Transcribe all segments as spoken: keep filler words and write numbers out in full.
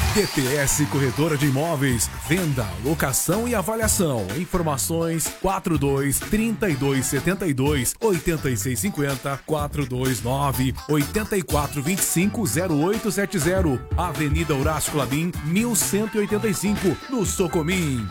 D T S Corretora de Imóveis, venda, locação e avaliação. Informações quatro dois, trinta e dois, setenta e dois, oitenta e seis cinquenta, quatro dois nove, oitenta e quatro, vinte e cinco, zero oito sete zero. Avenida Horácio Clabim, mil cento e oitenta e cinco, no Socomim.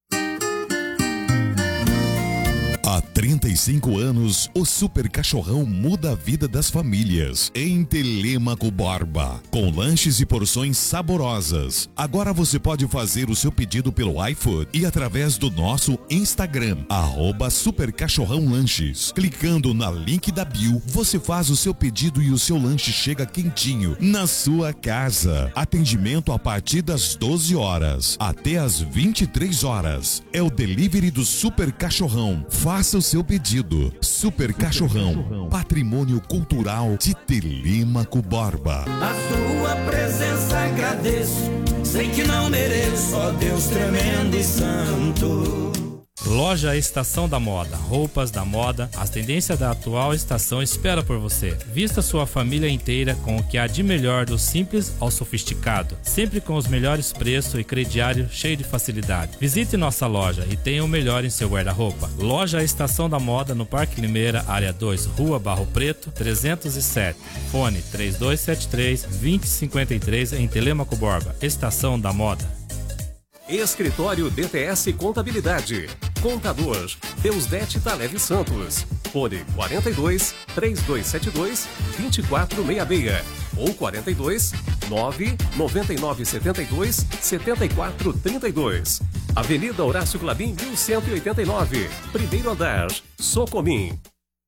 Há trinta e cinco anos, o Super Cachorrão muda a vida das famílias. Em Telêmaco Borba, com lanches e porções saborosas. Agora você pode fazer o seu pedido pelo iFood e através do nosso Instagram, arroba Super Cachorrão Lanches. Clicando na link da bio, você faz o seu pedido e o seu lanche chega quentinho na sua casa. Atendimento a partir das doze horas até as vinte e três horas. É o delivery do Super Cachorrão. Faça o seu pedido. Super Cachorrão, patrimônio cultural de Telêmaco Borba. A sua presença agradeço, sei que não mereço, ó Deus tremendo e santo. Loja Estação da Moda, roupas da moda, as tendências da atual estação espera por você. Vista sua família inteira com o que há de melhor do simples ao sofisticado, sempre com os melhores preços e crediário cheio de facilidade. Visite nossa loja e tenha o melhor em seu guarda-roupa. Loja Estação da Moda no Parque Limeira, área dois, Rua Barro Preto, trezentos e sete. Fone três dois sete três, dois zero cinco três em Telêmaco Borba. Estação da Moda. Escritório D T S Contabilidade. Contador Deusdete Taleve Santos. Fone quarenta e dois, três dois sete dois, dois quatro seis seis ou quarenta e dois, nove nove nove sete dois, sete quatro três dois. Avenida Horácio Clabim, mil cento e oitenta e nove. Primeiro andar, Socomim.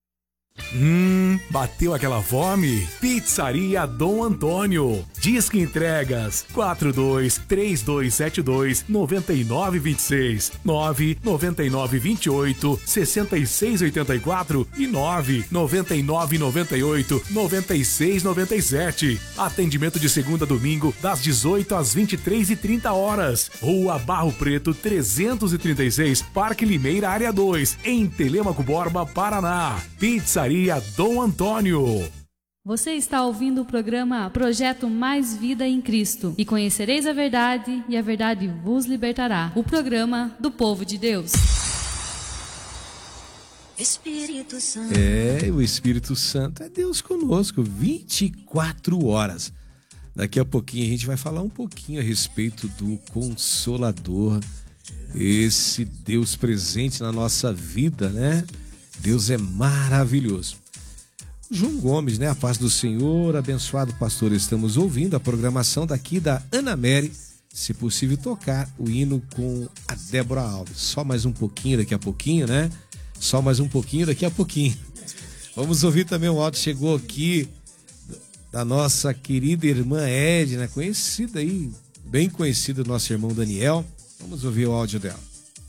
Hum, bateu aquela fome? Pizzaria Dom Antônio. Disque entregas quatro dois, três dois sete dois, nove nove dois seis, nove nove nove dois oito, seis seis oito quatro e nove nove nove nove oito, nove seis nove sete. Atendimento de segunda a domingo das dezoito às vinte e três e trinta horas. Rua Barro Preto trezentos e trinta e seis, Parque Limeira, área dois, em Telêmaco Borba, Paraná. Pizzaria Dom Antônio. Você está ouvindo o programa Projeto Mais Vida em Cristo e conhecereis a verdade e a verdade vos libertará. O programa do povo de Deus. Espírito Santo. É, o Espírito Santo é Deus conosco, vinte e quatro horas. Daqui a pouquinho a gente vai falar um pouquinho a respeito do Consolador, esse Deus presente na nossa vida, né? Deus é maravilhoso. João Gomes, né? A paz do Senhor, abençoado pastor. Estamos ouvindo a programação daqui da Ana Mary. Se possível, tocar o hino com a Débora Alves. Só mais um pouquinho daqui a pouquinho, né? Só mais um pouquinho daqui a pouquinho. Vamos ouvir também o áudio. Chegou aqui da nossa querida irmã Edna, conhecida aí, bem conhecida do nosso irmão Daniel. Vamos ouvir o áudio dela.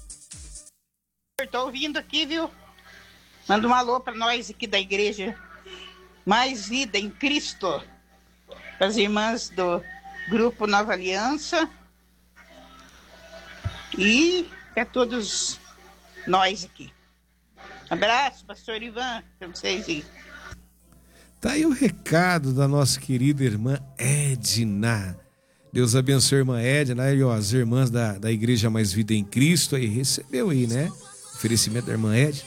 Estou ouvindo aqui, viu? Manda um alô para nós aqui da igreja Mais Vida em Cristo, para as irmãs do grupo Nova Aliança e para todos nós aqui. Abraço, pastor Ivan, para vocês aí. Tá aí o recado da nossa querida irmã Edna. Deus abençoe a irmã Edna e ó, as irmãs da, da igreja Mais Vida em Cristo aí, recebeu aí, né? Oferecimento da irmã Edna.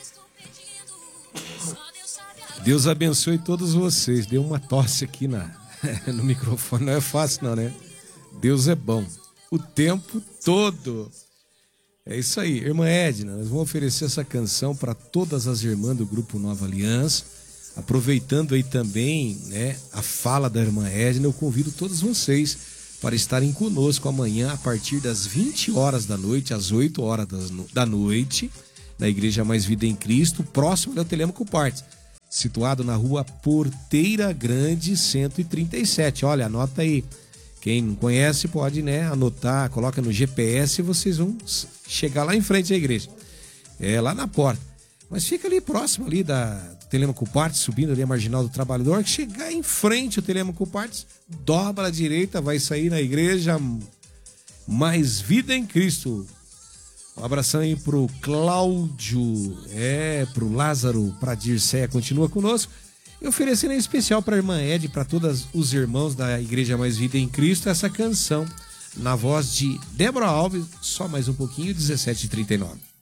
Deus abençoe todos vocês. Deu uma tosse aqui na, no microfone. Não é fácil não, né? Deus é bom o tempo todo. É isso aí. Irmã Edna, nós vamos oferecer essa canção para todas as irmãs do Grupo Nova Aliança. Aproveitando aí também, né, a fala da irmã Edna, eu convido todos vocês para estarem conosco amanhã a partir das vinte horas da noite, às oito horas da noite, na Igreja Mais Vida em Cristo, próximo ao Telêmaco Partes, situado na rua Porteira Grande cento e trinta e sete. Olha, anota aí. Quem não conhece pode, né, anotar, coloca no G P S e vocês vão chegar lá em frente à igreja. É lá na porta. Mas fica ali próximo ali da Telêmaco Partes, subindo ali a Marginal do Trabalhador, que chegar em frente ao Telêmaco Partes, dobra à direita, vai sair na Igreja Mais Vida em Cristo. Um abração aí pro Cláudio, é, pro Lázaro, pra Dirceia, continua conosco. E oferecendo em especial pra irmã Ed, para todos os irmãos da Igreja Mais Vida em Cristo, essa canção, na voz de Débora Alves, só mais um pouquinho, dezessete e trinta e nove.